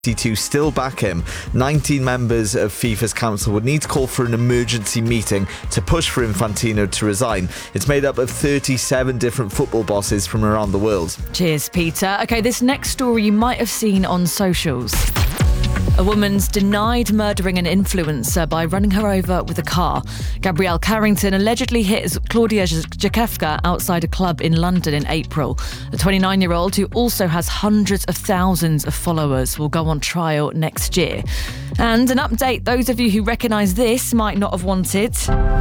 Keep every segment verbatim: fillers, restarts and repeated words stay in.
to still back him. nineteen members of FIFA's council would need to call for an emergency meeting to push for Infantino to resign. It's made up of thirty-seven different football bosses from around the world. Cheers, Peter. OK, this next story you might have seen on socials. A woman's denied murdering an influencer by running her over with a car. Gabrielle Carrington allegedly hit Claudia Jakevka outside a club in London in April. The twenty-nine-year-old, who also has hundreds of thousands of followers, will go on trial next year. And an update those of you who recognise this might not have wanted.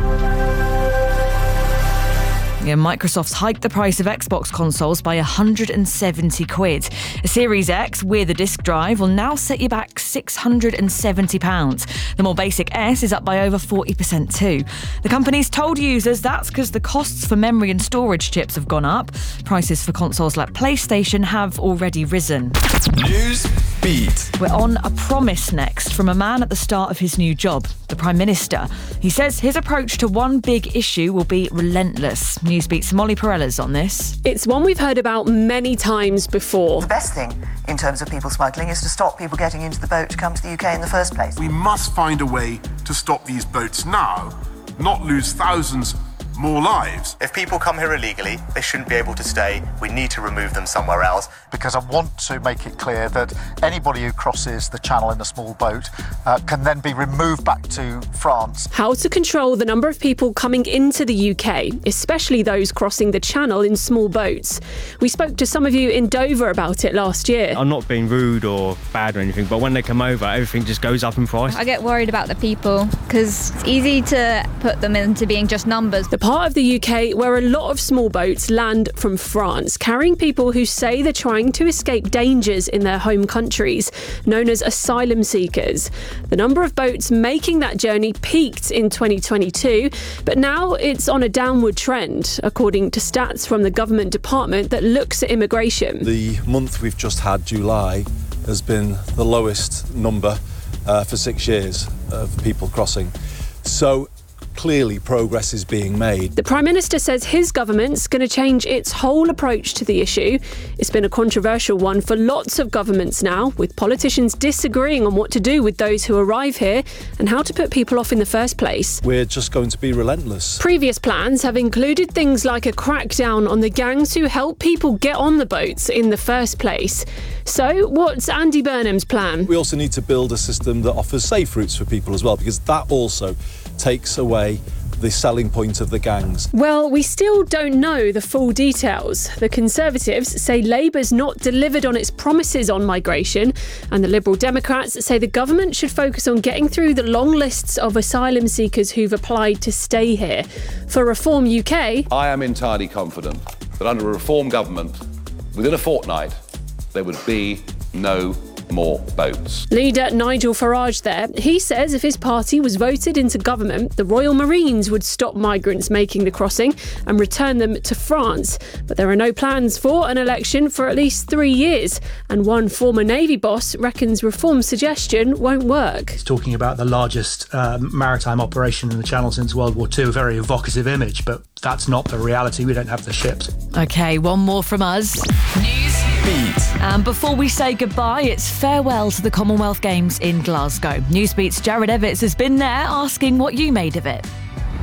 Yeah, Microsoft's hiked the price of Xbox consoles by one hundred seventy quid. A Series X with a disc drive will now set you back six hundred seventy pounds. The more basic S is up by over forty percent too. The company's told users that's because the costs for memory and storage chips have gone up. Prices for consoles like PlayStation have already risen. News Beat. We're on a promise next from a man at the start of his new job, the Prime Minister. He says his approach to one big issue will be relentless. Newsbeat's Molly Perella's on this. It's one we've heard about many times before. The best thing in terms of people smuggling is to stop people getting into the boat to come to the U K in the first place. We must find a way to stop these boats now, not lose thousands more lives. If people come here illegally, they shouldn't be able to stay. We need to remove them somewhere else. Because I want to make it clear that anybody who crosses the channel in a small boat uh, can then be removed back to France. How to control the number of people coming into the U K, especially those crossing the channel in small boats. We spoke to some of you in Dover about it last year. I'm not being rude or bad or anything, but when they come over, everything just goes up in price. I get worried about the people because it's easy to put them into being just numbers. The part of the U K where a lot of small boats land from France, carrying people who say they're trying to escape dangers in their home countries, known as asylum seekers. The number of boats making that journey peaked in twenty twenty-two, but now it's on a downward trend, according to stats from the government department that looks at immigration. The month we've just had, July, has been the lowest number uh, for six years of people crossing. So clearly progress is being made. The Prime Minister says his government's going to change its whole approach to the issue. It's been a controversial one for lots of governments now, with politicians disagreeing on what to do with those who arrive here and how to put people off in the first place. We're just going to be relentless. Previous plans have included things like a crackdown on the gangs who help people get on the boats in the first place. So, what's Andy Burnham's plan? We also need to build a system that offers safe routes for people as well, because that also takes away the selling point of the gangs. Well, we still don't know the full details. The Conservatives say Labour's not delivered on its promises on migration, and the Liberal Democrats say the government should focus on getting through the long lists of asylum seekers who've applied to stay here. For Reform U K, I am entirely confident that under a Reform government, within a fortnight, there would be no more boats. Leader Nigel Farage there. He says if his party was voted into government, the Royal Marines would stop migrants making the crossing and return them to France. But there are no plans for an election for at least three years. And one former Navy boss reckons Reform's suggestion won't work. He's talking about the largest uh, maritime operation in the Channel since World War Two, a very evocative image, but that's not the reality. We don't have the ships. OK, one more from us. News Beat. And before we say goodbye, it's farewell to the Commonwealth Games in Glasgow. Newsbeat's Jared Evans has been there asking what you made of it.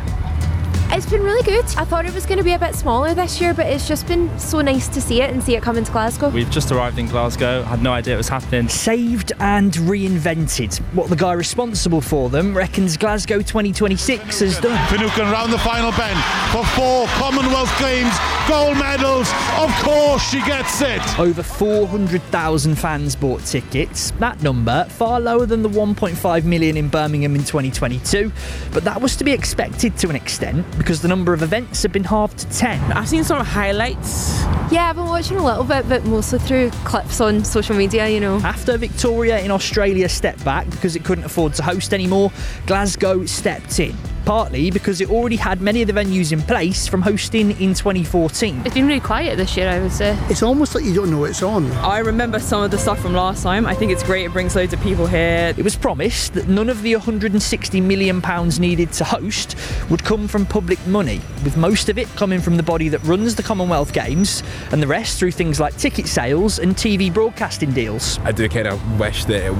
It's been really good. I thought it was going to be a bit smaller this year, but it's just been so nice to see it and see it come into Glasgow. We've just arrived in Glasgow, had no idea it was happening. Saved and reinvented. What the guy responsible for them reckons Glasgow twenty twenty-six has done. Finucane round the final bend for four Commonwealth Games gold medals. Of course she gets it. Over four hundred thousand fans bought tickets. That number, far lower than the one point five million in Birmingham in twenty twenty-two. But that was to be expected to an extent, because the number of events have been halved to ten. I've seen some highlights. Yeah, I've been watching a little bit, but mostly through clips on social media, you know. After Victoria in Australia stepped back because it couldn't afford to host anymore, Glasgow stepped in. partly because it already had many of the venues in place from hosting in twenty fourteen. It's been really quiet this year, I would say. It's almost like you don't know it's on. I remember some of the stuff from last time. I think it's great, it brings loads of people here. It was promised that none of the one hundred sixty million pounds needed to host would come from public money, with most of it coming from the body that runs the Commonwealth Games, and the rest through things like ticket sales and T V broadcasting deals. I do kind of wish that it